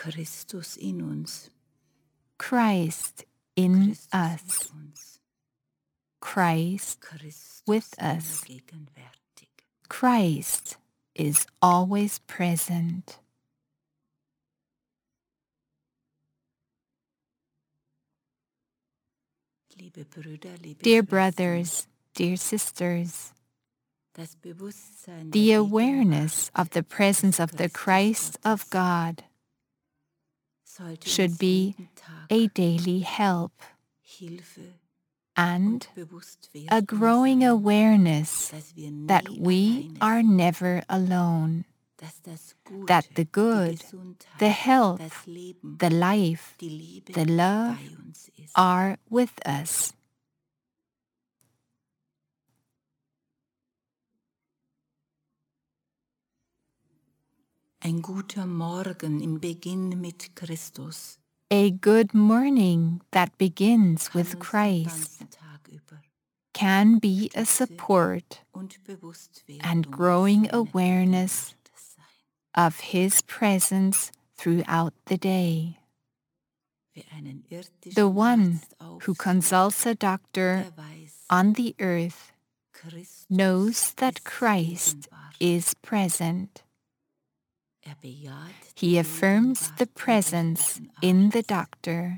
Christus in uns. Christ in Christus us. in uns. Christ Christus with immer us. gegenwärtig. Christ is always present. Liebe Brüder, liebe Dear Schwestern, brothers, dear sisters, das Bewusstsein the der awareness Gegenwart of the presence of the Christus Christ of Gottes God sollte should uns be jeden Tag a daily help Hilfe and und Bewusstwerden a growing sein, awareness dass wir nie that we alleine are sind, never alone, dass das Gute, that the die good, Gesundheit, the health, das Leben, the life, die Liebe the love bei uns ist. are with us. Ein guter Morgen im Beginn mit Christus A good morning that begins kann with uns den Christ ganzen Tag über can be a Stütze and und Bewusstwerdung growing seiner awareness Gegenwart sein. of His presence throughout the day. Wer einen irdischen The one Arzt who aufsucht, consults a doctor der weiß, on the earth Christus knows that ist Christ Gegenwart. is present. Er bejaht He die affirms the Gegenwart im presence irdischen in the Arzt doctor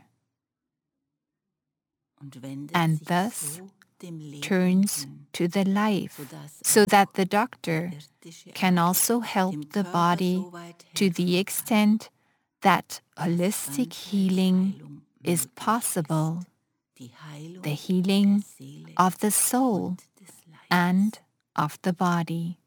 und wendet and sich thus so dem Leben turns hin, to the life, sodass so auch that the der doctor irdische can Arzt also help dem the Körper body so weit to helfen the kann, extent that dass holistic healing Ganzheitsheilung is möglich possible, ist. Die Heilung the healing der Seele of the soul und des Leibes. and of the body.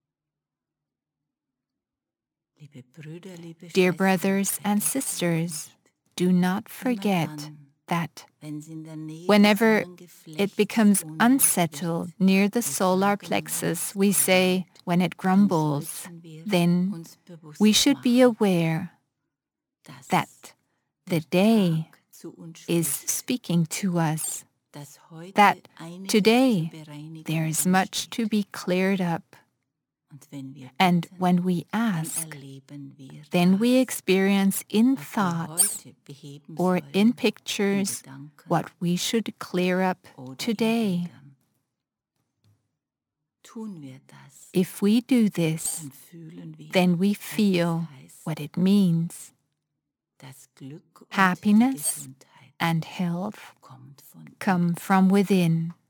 Liebe Brüder, liebe Dear Schwestern, brothers and vergesst sisters, nicht, do not immer forget dann, that wenn sie in der Nähe whenever des Sonnengeflechts it becomes unruhig unsettled wird, near the wir solar sagen, plexus, wenn we es say, grummelt, when it dann grumbles, sollten wir then uns bewusst we should be machen, aware dass that the der day Tag zu uns is spricht, speaking to us, dass heute that einiges today zur Bereinigung there is much to ansteht. be cleared up. Und wenn wir And bitten, when we dann ask, erleben wir then we das, experience in was wir thoughts heute beheben or sollen, in pictures Gedanken what we should clear up oder in today. Bildern. Tun wir das, If we do this, dann fühlen wir, then we was es feel heißt, what it means. das Glück und die Happiness Gesundheit and health kommt von come from within.